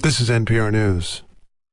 This is NPR News.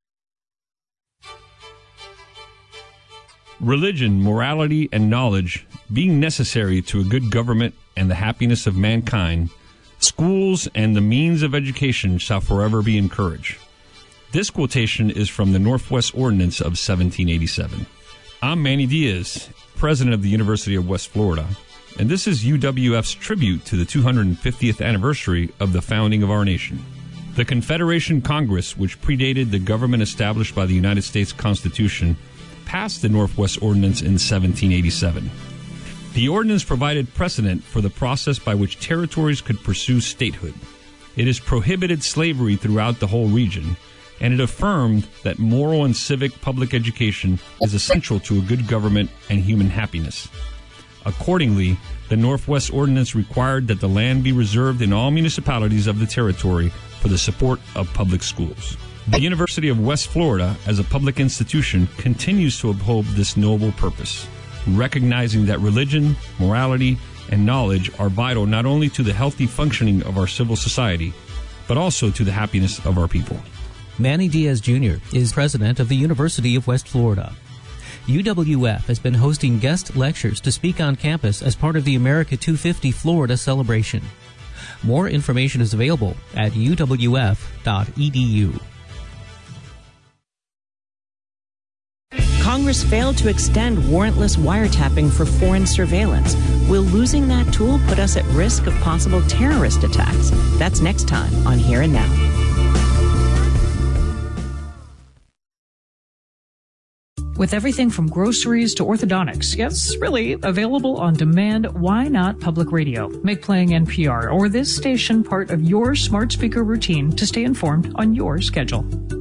Religion, morality, and knowledge being necessary to a good government and the happiness of mankind, schools and the means of education shall forever be encouraged. This quotation is from the Northwest Ordinance of 1787. I'm Manny Diaz, president of the University of West Florida, and this is UWF's tribute to the 250th anniversary of the founding of our nation. The Confederation Congress, which predated the government established by the United States Constitution, passed the Northwest Ordinance in 1787. The ordinance provided precedent for the process by which territories could pursue statehood. It has prohibited slavery throughout the whole region, and it affirmed that moral and civic public education is essential to a good government and human happiness. Accordingly, the Northwest Ordinance required that the land be reserved in all municipalities of the territory for the support of public schools. The University of West Florida, as a public institution, continues to uphold this noble purpose, recognizing that religion, morality, and knowledge are vital not only to the healthy functioning of our civil society, but also to the happiness of our people. Manny Diaz Jr. is president of the University of West Florida. UWF has been hosting guest lectures to speak on campus as part of the America 250 Florida celebration. More information is available at uwf.edu. Congress failed to extend warrantless wiretapping for foreign surveillance. Will losing that tool put us at risk of possible terrorist attacks? That's next time on Here and Now. With everything from groceries to orthodontics, yes, really available on demand, why not public radio? Make playing NPR or this station part of your smart speaker routine to stay informed on your schedule.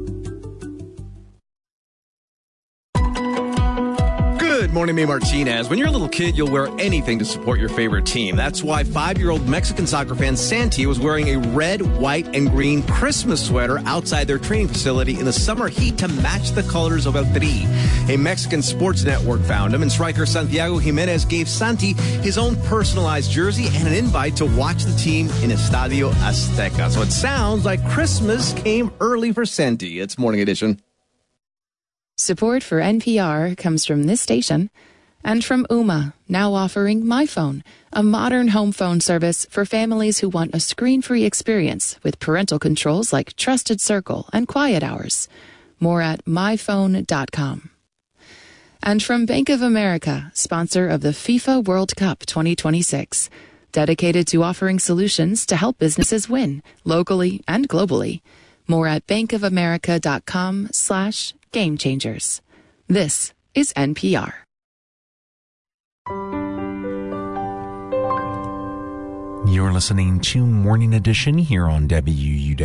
Good morning, May Martinez. When you're a little kid, you'll wear anything to support your favorite team. That's why 5-year-old Mexican soccer fan Santi was wearing a red, white, and green Christmas sweater outside their training facility in the summer heat to match the colors of El Tri. A Mexican sports network found him, and striker Santiago Jimenez gave Santi his own personalized jersey and an invite to watch the team in Estadio Azteca. So it sounds like Christmas came early for Santi. It's Morning Edition. Support for NPR comes from this station and from Ooma, now offering MyPhone, a modern home phone service for families who want a screen-free experience with parental controls like Trusted Circle and Quiet Hours. More at myphone.com. And from Bank of America, sponsor of the FIFA World Cup 2026, dedicated to offering solutions to help businesses win locally and globally. More at bankofamerica.com/game changers. This is NPR. You're listening to Morning Edition here on WUW.